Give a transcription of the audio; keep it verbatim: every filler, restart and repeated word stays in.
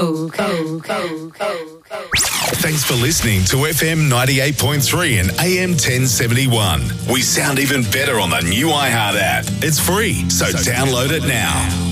Thanks for listening to F M ninety-eight point three and A M ten seventy-one. We sound even better on the new iHeart app. It's free, so, so download it now.